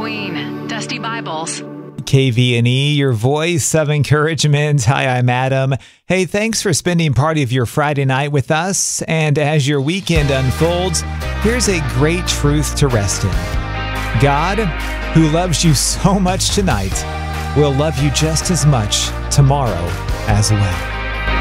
Queen, Dusty Bibles. KVNE, your voice of encouragement. Hi, I'm Adam. Hey, thanks for spending part of your Friday night with us. And as your weekend unfolds, here's a great truth to rest in. God, who loves you so much tonight, will love you just as much tomorrow as well.